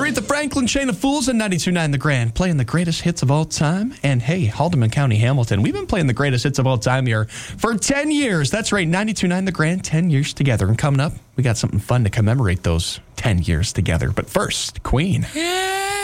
Aretha Franklin, Chain of Fools, and 92.9 The Grand, playing the greatest hits of all time. And hey, Haldeman County, Hamilton, we've been playing the greatest hits of all time here for 10 years. That's right, 92.9 The Grand, 10 years together. And coming up, we got something fun to commemorate those 10 years together. But first, Queen. Yeah.